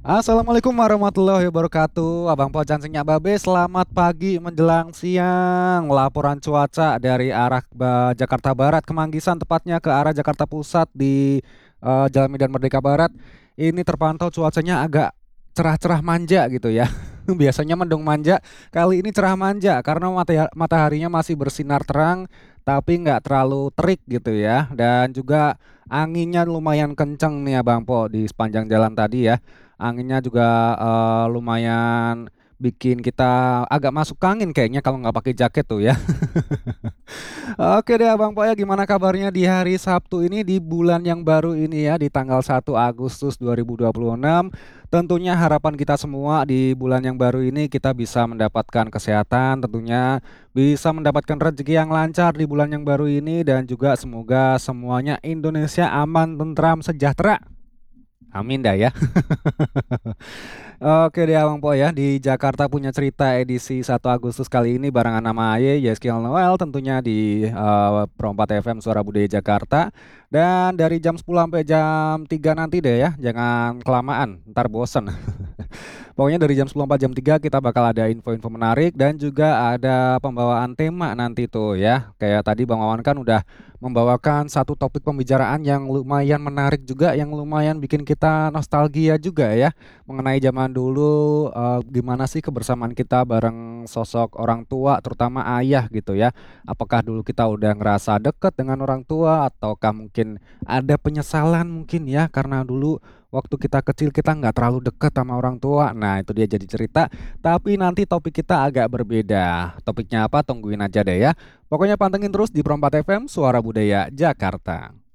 Assalamualaikum warahmatullahi wabarakatuh. Abang Pocan Sinyak Babe, selamat pagi menjelang siang. Laporan cuaca dari arah Jakarta Barat ke Manggisan, tepatnya ke arah Jakarta Pusat di Jalan Medan Merdeka Barat. Ini terpantau cuacanya agak cerah-cerah manja gitu ya. Biasanya mendung manja, kali ini cerah manja karena mataharinya masih bersinar terang, tapi nggak terlalu terik gitu ya. Dan juga anginnya lumayan kenceng nih Abang Po di sepanjang jalan tadi ya. Anginnya juga lumayan bikin kita agak masuk angin kayaknya kalau nggak pakai jaket tuh ya. Oke deh Abang Po ya, gimana kabarnya di hari Sabtu ini di bulan yang baru ini ya, di tanggal 1 Agustus 2026. Tentunya harapan kita semua di bulan yang baru ini kita bisa mendapatkan kesehatan, tentunya bisa mendapatkan rezeki yang lancar di bulan yang baru ini, dan juga semoga semuanya Indonesia aman, tentram, sejahtera. Amin dah ya. Oke deh Abang Po ya, di Jakarta punya cerita edisi 1 Agustus kali ini barengan nama Aye, Yeskiel Noel tentunya di Perompat FM Suara Budaya Jakarta. Dan dari jam 10 sampai jam 3 nanti deh ya, jangan kelamaan, ntar bosen. Pokoknya dari jam 10 sampai jam 3 kita bakal ada info-info menarik dan juga ada pembawaan tema nanti tuh ya. Kayak tadi Bang Wawan kan udah membawakan satu topik pembicaraan yang lumayan menarik juga, yang lumayan bikin kita nostalgia juga ya, mengenai zaman dulu, gimana sih kebersamaan kita bareng sosok orang tua, terutama ayah gitu ya. Apakah dulu kita udah ngerasa deket dengan orang tua, ataukah mungkin ada penyesalan mungkin ya, karena dulu waktu kita kecil kita nggak terlalu deket sama orang tua. Nah itu dia jadi cerita, tapi nanti topik kita agak berbeda. Topiknya apa? Tungguin aja deh ya. Pokoknya pantengin terus di Perompat FM Suara Budaya Jakarta.